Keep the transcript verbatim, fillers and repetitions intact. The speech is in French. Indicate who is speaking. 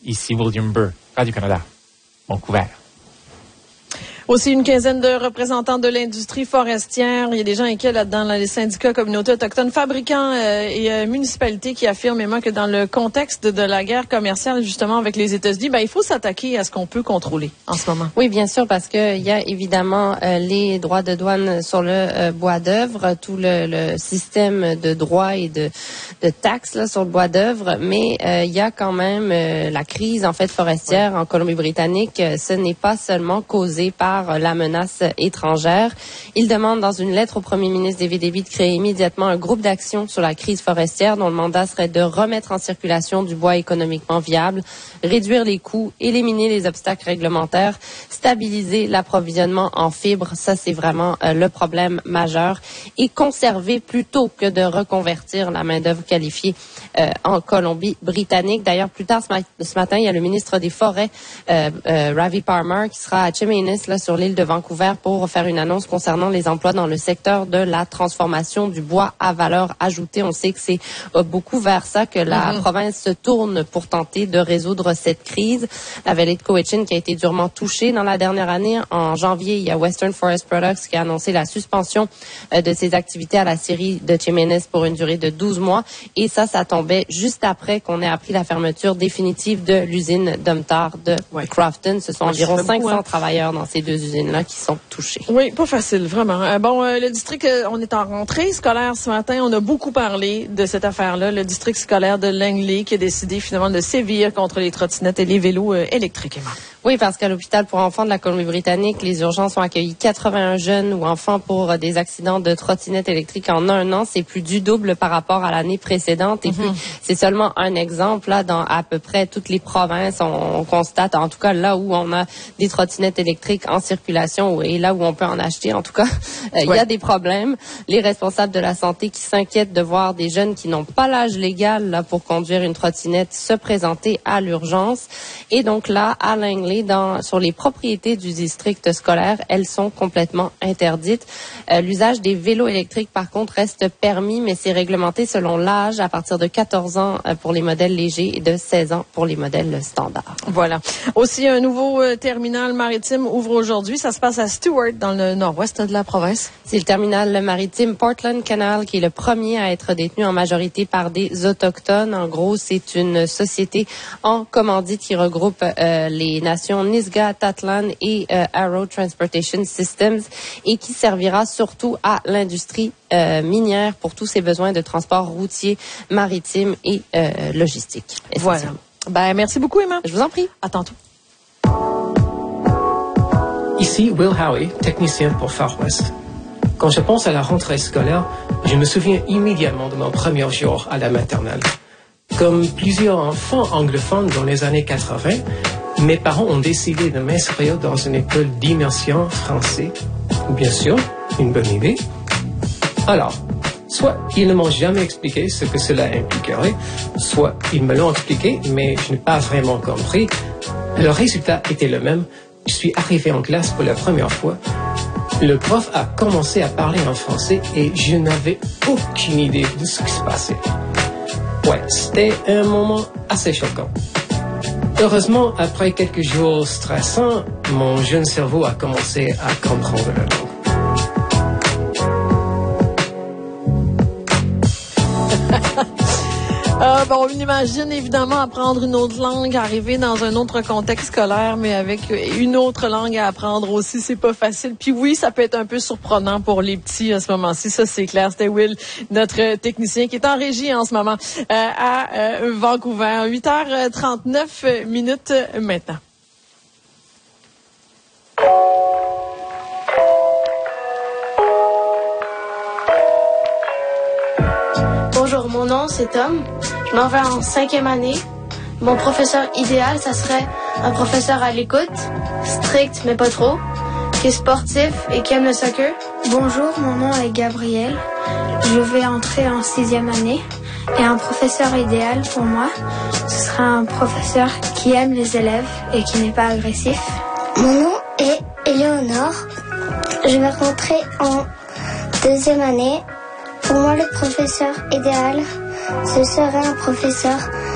Speaker 1: Ici William Burr, Radio-Canada, Vancouver.
Speaker 2: Aussi une quinzaine de représentants de l'industrie forestière. Il y a des gens inquiets là-dedans, là, les syndicats, communautés autochtones, fabricants euh, et euh, municipalités qui affirment également que dans le contexte de la guerre commerciale, justement, avec les États-Unis, ben, il faut s'attaquer à ce qu'on peut contrôler en ce moment.
Speaker 3: Oui, bien sûr, parce que il y a évidemment euh, les droits de douane sur le euh, bois d'œuvre, tout le, le système de droits et de, de taxes là, sur le bois d'œuvre, mais euh, il y a quand même euh, la crise en fait forestière en Colombie-Britannique. Ce n'est pas seulement causé par la menace étrangère. Il demande dans une lettre au premier ministre David Eby de créer immédiatement un groupe d'action sur la crise forestière dont le mandat serait de remettre en circulation du bois économiquement viable, réduire les coûts, éliminer les obstacles réglementaires, stabiliser l'approvisionnement en fibres, ça c'est vraiment euh, le problème majeur, et conserver plutôt que de reconvertir la main-d'œuvre qualifiée euh, en Colombie-Britannique. D'ailleurs, plus tard ce, ma- ce matin, il y a le ministre des Forêts, euh, euh, Ravi Parmar, qui sera à Chemainus, là, sur l'île de Vancouver pour faire une annonce concernant les emplois dans le secteur de la transformation du bois à valeur ajoutée. On sait que c'est euh, beaucoup vers ça que la mm-hmm. province se tourne pour tenter de résoudre cette crise. La vallée de Cowichan qui a été durement touchée dans la dernière année. En janvier, il y a Western Forest Products qui a annoncé la suspension euh, de ses activités à la scierie de Chemainus pour une durée de douze mois. Et ça, ça tombait juste après qu'on ait appris la fermeture définitive de l'usine Domtar de ouais. Crofton. Ce sont ouais, environ cinq cents beaucoup, hein. travailleurs dans ces deux usines-là qui sont touchées.
Speaker 2: Oui, pas facile, vraiment. Euh, bon, euh, le district, euh, on est en rentrée scolaire ce matin. On a beaucoup parlé de cette affaire-là. Le district scolaire de Langley qui a décidé finalement de sévir contre les trottinettes et les vélos euh, électriques.
Speaker 3: Oui, parce qu'à l'hôpital pour enfants de la Colombie-Britannique, les urgences ont accueilli quatre-vingts jeunes ou enfants pour des accidents de trottinettes électriques en un an. C'est plus du double par rapport à l'année précédente. Et mm-hmm. puis, c'est seulement un exemple. Là, dans à peu près toutes les provinces, on, on constate, en tout cas là où on a des trottinettes électriques en circulation et là où on peut en acheter, en tout cas, il euh, ouais. y a des problèmes. Les responsables de la santé qui s'inquiètent de voir des jeunes qui n'ont pas l'âge légal là, pour conduire une trottinette se présenter à l'urgence. Et donc là, à Langley, Dans, sur les propriétés du district scolaire, elles sont complètement interdites. Euh, l'usage des vélos électriques, par contre, reste permis, mais c'est réglementé selon l'âge à partir de quatorze ans euh, pour les modèles légers et de seize ans pour les modèles standards.
Speaker 2: Voilà. Aussi, un nouveau euh, terminal maritime ouvre aujourd'hui. Ça se passe à Stewart, dans le nord-ouest de la province.
Speaker 3: C'est le terminal maritime Portland Canal qui est le premier à être détenu en majorité par des Autochtones. En gros, c'est une société en commandite qui regroupe euh, les nations Nisga'a, Tatlan et euh, Arrow Transportation Systems et qui servira surtout à l'industrie euh, minière pour tous ses besoins de transport routier, maritime et euh, logistique.
Speaker 2: Voilà. Ben, merci beaucoup, Emma.
Speaker 3: Je vous en prie.
Speaker 2: À tantôt.
Speaker 4: Ici Will Howie, technicien pour Far West. Quand je pense à la rentrée scolaire, je me souviens immédiatement de mon premier jour à la maternelle. Comme plusieurs enfants anglophones dans les années quatre-vingt, mes parents ont décidé de m'inscrire dans une école d'immersion français. Bien sûr, une bonne idée. Alors, soit ils ne m'ont jamais expliqué ce que cela impliquerait, soit ils me l'ont expliqué, mais je n'ai pas vraiment compris. Le résultat était le même. Je suis arrivé en classe pour la première fois. Le prof a commencé à parler en français et je n'avais aucune idée de ce qui se passait. Ouais, c'était un moment assez choquant. Heureusement, après quelques jours stressants, mon jeune cerveau a commencé à comprendre la langue.
Speaker 2: Euh, bon, on imagine évidemment apprendre une autre langue, arriver dans un autre contexte scolaire, mais avec une autre langue à apprendre aussi, c'est pas facile. Puis oui, ça peut être un peu surprenant pour les petits à ce moment-ci, ça c'est clair. C'était Will, notre technicien, qui est en régie en ce moment euh, à euh, Vancouver. huit heures trente-neuf minutes maintenant.
Speaker 5: Bonjour, mon nom c'est Tom. Je m'en vais en cinquième année. Mon professeur idéal, ça serait un professeur à l'écoute, strict mais pas trop, qui est sportif et qui aime le soccer.
Speaker 6: Bonjour, mon nom est Gabriel. Je vais entrer en sixième année. Et un professeur idéal pour moi, ce serait un professeur qui aime les élèves et qui n'est pas agressif.
Speaker 7: Mon nom est Éléonore. Je vais rentrer en deuxième année. Pour moi, le professeur idéal, ce serait un professeur